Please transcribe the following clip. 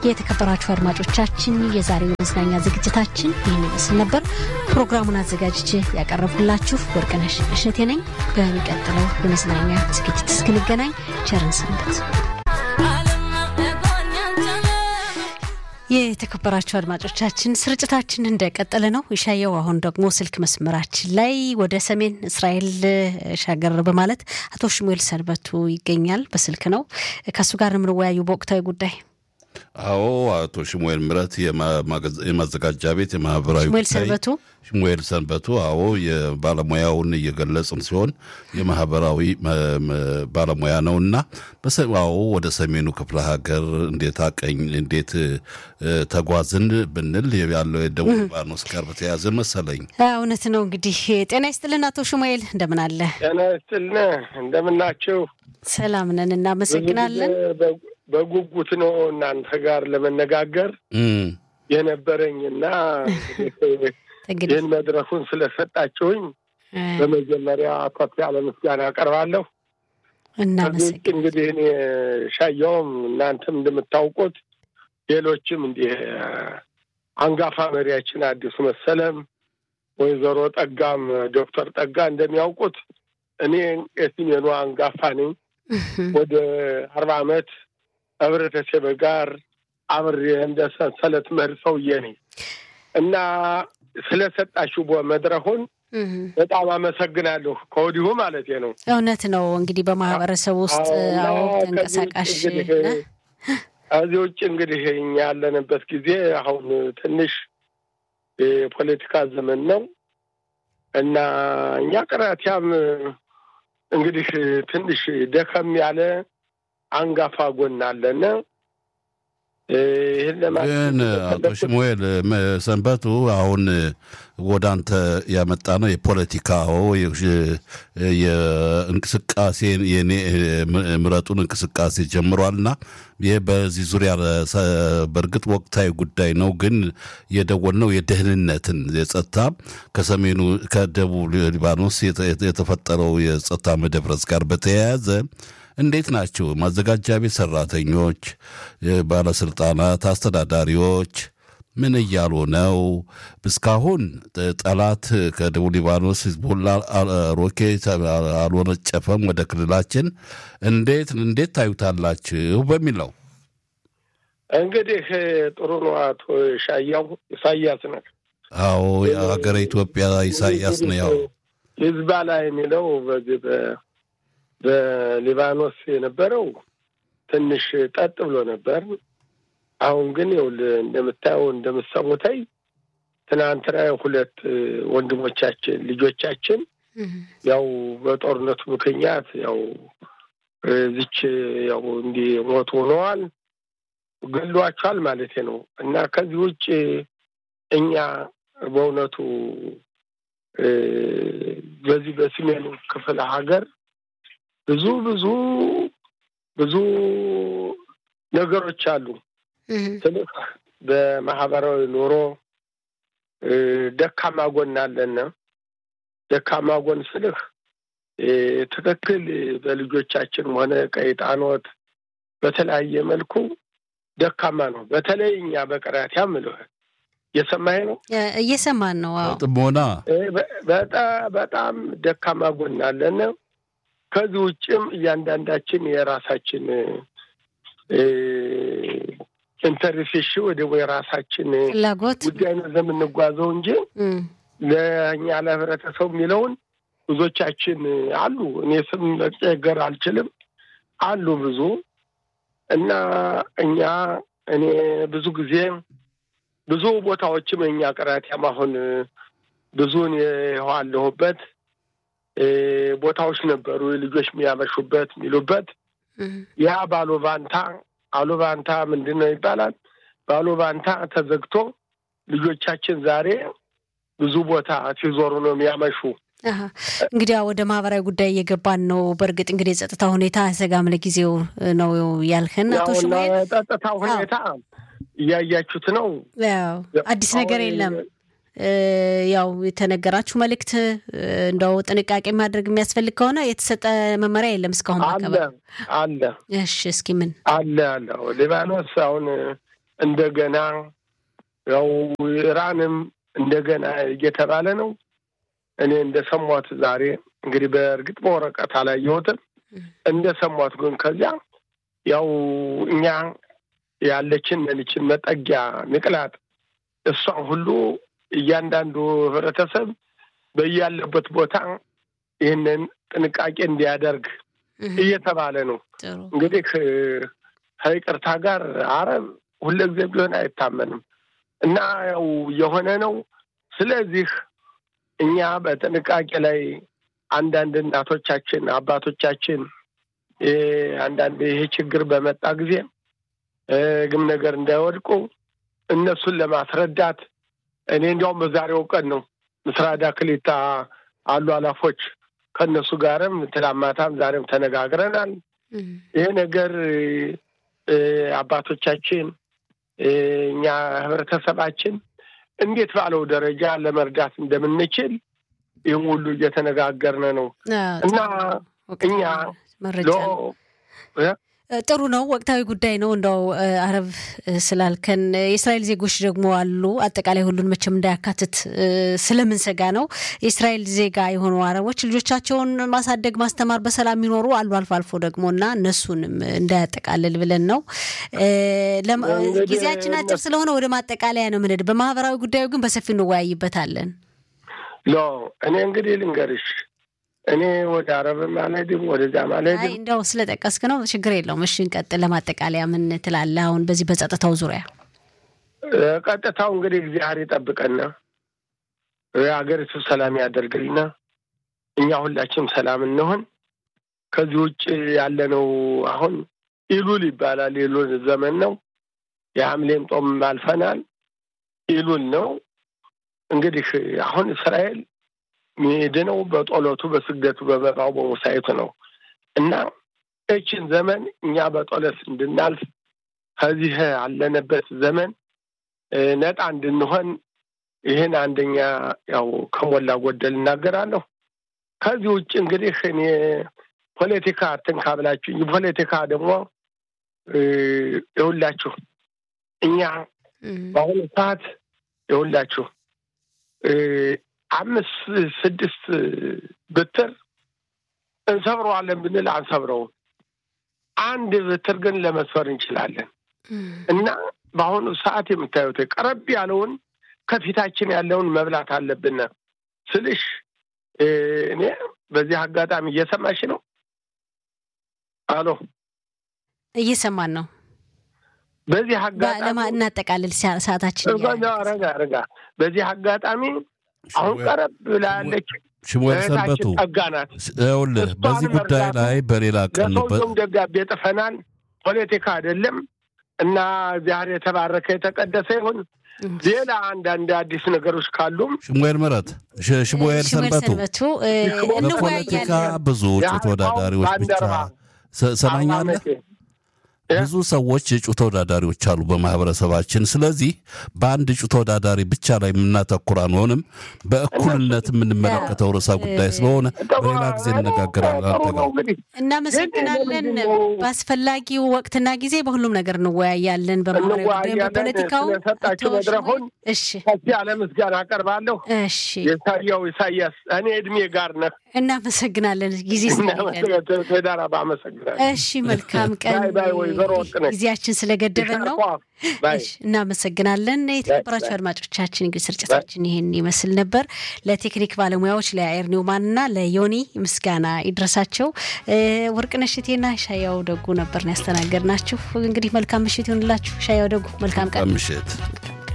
የተከበራችሁ አድማጮቻችን የዛሬው መዝናኛ ዝግጅታችን ይህን ይመስል ነበር። ፕሮግራሙን አዘጋጅቼ ያቀረብኩላችሁ ወርቅነሽ እሸቴ ነኝ። በሚቀጥለው የመዝናኛ ዝግጅት እስክንገናኝ ቸርን ሰንብት። የተከበራችሁ አድማጮቻችን ስርጭታችን እንደቀጠለ ነው። ይሻየው አሁን ደግሞ ስልክ መስመራችን ላይ ወደ ሰሜን እስራኤል ሻገር በማለት አቶ ሽሙኤል ሰንበቱ ይገኛል። በስልክ ነው ከሱ ጋር የምንወያዩ በወቅታዊ ጉዳይ። አዎ አቶ ሽሙኤል ምረት የማዘጋጃ ቤት የማህበራዊ ሽሙኤል ሰንበቱ አዎ የባለሙያውን እየገለጽን ሲሆን የማህበራዊ ባለሙያ ነውና በሰባው ወደ ሰሜኑ ክፍለ ሀገር እንዴት ተጓዝን ብንል ያለው የደቡብ ሊባኖስ ጋር በተያያዘ መሰለኝ። እውነት ነው። እንግዲህ ጤና ይስጥልን አቶ ሽሙኤል እንደምን አለ? ጤና ይስጥልን እንደምናችሁ? ሰላም ነን እናመሰግናለን። በጉጉት ነው እናንተ ጋር ለመነጋገር የነበረኝና ይህን መድረኩን ስለሰጣችሁኝ በመጀመሪያ ከፍ ያለ ምስጋና አቀርባለሁ። እናመሰግናለን። እንግዲህ እኔ ሻየውም እናንተም እንደምታውቁት ሌሎችም እንዲህ አንጋፋ መሪያችን አዲሱ መሰለም ወይዘሮ ጠጋም ዶክተር ጠጋ እንደሚያውቁት እኔ የሰሜኑ አንጋፋ ነኝ። ወደ 40 ዓመት ህብረተሰብ ጋር አብሬ እንደ ሰንሰለት መር ሰውዬ ነኝ እና ስለሰጣችሁ መድረኩን በጣም አመሰግናለሁ ከወዲሁ ማለት ነው። እውነት ነው። እንግዲህ በማህበረሰብ ውስጥ አዎ ተንቀሳቃሽ እዚህ ውጭ እንግዲህ እኛ ያለንበት ጊዜ አሁን ትንሽ የፖለቲካ ዘመን ነው እና እኛ ቅራቲያም እንግዲህ ትንሽ ደከም ያለ አንጋፋ ጎን አለና ግን አቶ ሽሙኤል ሰንበቱ አሁን ወደ አንተ ያመጣ ነው የፖለቲካው የእንቅስቃሴ የኔ ምረጡን እንቅስቃሴ ጀምሯልና ይሄ በዚህ ዙሪያ በእርግጥ ወቅታዊ ጉዳይ ነው። ግን የደወልነው የደህንነትን የጸጥታ ከሰሜኑ ከደቡብ ሊባኖስ የተፈጠረው የጸጥታ መደፍረስ ጋር በተያያዘ እንዴት ናቸው ማዘጋጃ ቤት ሰራተኞች፣ ባለስልጣናት፣ አስተዳዳሪዎች ምን እያሉ ነው? እስካሁን ጠላት ከደቡብ ሊባኖስ ሂዝቦላ ሮኬት አልወነጨፈም ወደ ክልላችን እንዴት ታዩታላችሁ በሚለው እንግዲህ ጥሩ ነው። አቶ ሻያው ኢሳያስ ነው። አዎ የሀገረ ኢትዮጵያ ኢሳያስ ነው። ያው ህዝባ ላይ የሚለው በዚህ በሊባኖስ የነበረው ትንሽ ጠጥ ብሎ ነበር። አሁን ግን እንደምታየው እንደምትሰሙታይ ትናንትና 2 ወንድሞቻችን ልጆቻችን ያው በጦርነቱ ምክንያት ያው እዚች ያው እንዲህ ሞት ሆነዋል፣ ገሏቸዋል ማለት ነው። እና ከዚህ ውጭ እኛ በእውነቱ በዚህ በሰሜኑ ክፍለ ሀገር ብዙ ነገሮች አሉ። ስለዚህ በማህበራዊ ኑሮ ደካማ ጎን አለና ደካማ ጎን ስልህ ትክክል በልጆቻችን ሆነ ቀይጣኖት በተለያየ መልኩ ደካማ ነው። በተለይ እኛ በቅራቲያም ነው የሰማይ ነው እየሰማን ነው። አዎ ጥሞና በጣም ደካማ ጎን አለና ከዚህ ውጭም እያንዳንዳችን የራሳችን ኢንተርፌሽ ወደ የራሳችን ፍላጎት ጉዳይ ነው የምንጓዘው እንጂ ለኛ ለህብረተሰቡ የሚለውን ብዙዎቻችን አሉ። እኔ ስም መጨገር አልችልም አሉ ብዙ እና እኔ ብዙ ጊዜ ብዙ ቦታዎችም እኛ ቅራቲያም አሁን ብዙን የዋለሁበት ቦታዎች ነበሩ ልጆች የሚያመሹበት የሚሉበት ያ አሉባንታ ምንድነው ይባላል? ባሉባንታ ተዘግቶ ልጆቻችን ዛሬ ብዙ ቦታ ሲዞሩ ነው የሚያመሹ። እንግዲህ ወደ ማህበራዊ ጉዳይ እየገባን ነው። በእርግጥ እንግዲህ የጸጥታ ሁኔታ አሰጋም ለጊዜው ነው ያልከን አቶ ሽሙኤል። ጸጥታ ሁኔታ እያያችሁት ነው። ያው አዲስ ነገር የለም። ያው የተነገራችሁ መልእክት እንደው ጥንቃቄ ማድረግ የሚያስፈልግ ከሆነ የተሰጠ መመሪያ የለም እስካሁን አለ። እሺ እስኪ ምን አለ ሊባኖስ አሁን እንደገና ያው ኢራንም እንደገና እየተባለ ነው እኔ እንደሰማሁት ዛሬ እንግዲህ በእርግጥ በወረቀት አላየሁትም እንደሰማሁት ግን ከዚያ ያው እኛ ያለችን መጠጊያ ንቅላት እሷን ሁሉ እያንዳንዱ ህብረተሰብ በያለበት ቦታ ይሄንን ጥንቃቄ እንዲያደርግ እየተባለ ነው እንግዲህ ከይቅርታ ጋር አረብ ሁልጊዜ ቢሆን አይታመንም እና ያው የሆነ ነው ስለዚህ እኛ በጥንቃቄ ላይ አንዳንድ እናቶቻችን አባቶቻችን አንዳንድ ይሄ ችግር በመጣ ጊዜ ግም ነገር እንዳይወድቁ እነሱን ለማስረዳት እኔ እንዲያውም በዛሬው ቀን ነው ምስራዳ ክሊታ አሉ አላፎች ከነሱ ጋርም ተላማታም ዛሬም ተነጋግረናል ይሄ ነገር አባቶቻችን እኛ ህብረተሰባችን እንዴት ባለው ደረጃ ለመርዳት እንደምንችል ይሄን ሁሉ እየተነጋገርን ነው እና እኛ ጥሩ ነው ወቅታዊ ጉዳይ ነው እንደው አረብ ስላልከን የእስራኤል ዜጎች ደግሞ አሉ አጠቃላይ ሁሉን መቼም እንዳያካትት ስለምንሰጋ ነው የእስራኤል ዜጋ የሆኑ አረቦች ልጆቻቸውን ማሳደግ ማስተማር በሰላም ይኖሩ አልፎ ደግሞና እነሱንም እንዳያጠቃልል ብለን ነው ጊዜያችን አጭር ስለሆነ ወደ ማጠቃለያ ነው ምንድ በማህበራዊ ጉዳዩ ግን በሰፊው እንወያይበታለን እኔ እንግዲህ ልንገርሽ እኔ ወደ አረብ ማለድም ወደዛ ማለድም አይ እንደው ስለጠቀስክ ነው ችግር የለውም እሺ እንቀጥል ለማጠቃለያ ምን ትላለህ አሁን በዚህ በጸጥታው ዙሪያ ቀጥታው እንግዲህ እግዚአብሔር ይጠብቀና የሀገሪቱ ሰላም ያደርግልና እኛ ሁላችንም ሰላም እንሆን ከዚህ ውጭ ያለነው አሁን ኢሉል ይባላል ኢሉል ዘመን ነው የሐምሌም ጦም ባልፈናል ኢሉል ነው እንግዲህ አሁን እስራኤል ሚድነው በጦለቱ በስግደቱ በበቃው በሙሳይቱ ነው እና እቺን ዘመን እኛ በጦለት እንድናልፍ ከዚህ አለነበት ዘመን ነጣ እንድንሆን ይሄን አንደኛ ያው ከሞላ ጎደል እናገራለሁ ከዚህ ውጭ እንግዲህ እኔ ፖለቲካ አትንካብላችሁ ፖለቲካ ደግሞ ይሁላችሁ እኛ በአሁኑ ሰዓት ይሁላችሁ 5-6 ብትር እንሰብረዋለን ብንል አንሰብረው አንድ ብትር ግን ለመስፈር እንችላለን እና በአሁኑ ሰዓት የምታዩት ቀረብ ያለውን ከፊታችን ያለውን መብላት አለብን ስልሽ እኔ በዚህ አጋጣሚ እየሰማሽ ነው አሎ እየሰማን ነው በዚህ አጋጣሚ ለማን እናጠቃልል ሰዓታችን ረጋ በዚህ አጋጣሚ አሁን ቀረብ ብላለች ሽሞል ሰንበቱ ይኸውልህ በዚህ ጉዳይ ላይ በሌላ ቀን ደጋቤ ጠፈናል ፖለቲካ አይደለም እና ዛሬ የተባረከ የተቀደሰ ይሁን ሌላ አንዳንድ አዲስ ነገሮች ካሉም ሽሞል ምረት ሽሞል ሰንበቱ ፖለቲካ ብዙ ተወዳዳሪዎች ብቻ ሰማኛለህ ብዙ ሰዎች እጩ ተወዳዳሪዎች አሉ በማህበረሰባችን ስለዚህ በአንድ እጩ ተወዳዳሪ ብቻ ላይ ምናተኩር አንሆንም በእኩልነት የምንመለከተው ርዕሰ ጉዳይ ስለሆነ በሌላ ጊዜ እንነጋገራለን እናመሰግናለን በአስፈላጊው ወቅትና ጊዜ በሁሉም ነገር እንወያያለን በማህበራዊ ጉዳይ በፖለቲካው እሺ ያለ ምስጋና አቀርባለሁ እሺ ኢሳያስ እኔ እድሜ ጋር ነህ እናመሰግናለን ጊዜ ስለሌለን እሺ መልካም ቀን ጊዜያችን ስለገደበን ነው እናመሰግናለን የተከበራችሁ አድማጮቻችን እንግዲህ ስርጭታችን ይሄን ይመስል ነበር ለቴክኒክ ባለሙያዎች ለአየር ኒውማንና ለዮኒ ምስጋና ይድረሳቸው ወርቅነሽ እቴና ሻያው ደጉ ነበርን ያስተናገድናችሁ እንግዲህ መልካም ምሽት ይሁንላችሁ ሻያው ደጉ መልካም ቀን ምሽት